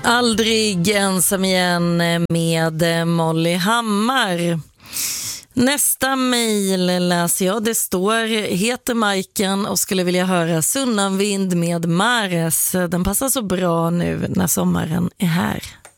Aldrig ensam igen med Molly Hammar. Nästa mejl läser jag. Det står: heter Majken och skulle vilja höra Sunnanvind med Mares. Den passar så bra nu när sommaren är här.